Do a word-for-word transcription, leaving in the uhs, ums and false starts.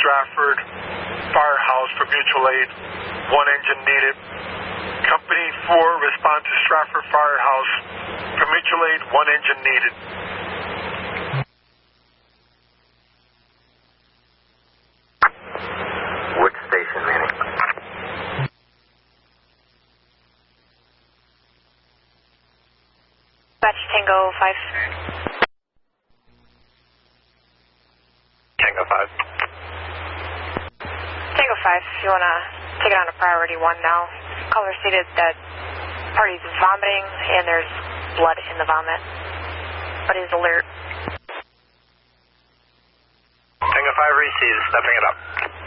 Stratford Firehouse for mutual aid. One engine needed. Company four, respond to Stratford Firehouse for mutual aid. One engine needed. Which station, Manny? Dispatch Tango five. Tango five. Tango five, if you want to take it on to priority one now. Caller stated that party's vomiting and there's blood in the vomit. But is alert. Tango five receives, stepping it up.